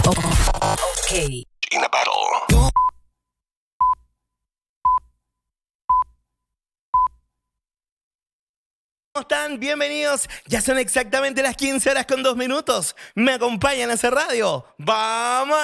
Okay. In a battle. ¿Cómo están? Bienvenidos. Ya son exactamente las 15 horas con 2 minutos. Me acompañan a hacer radio. ¡Vamos!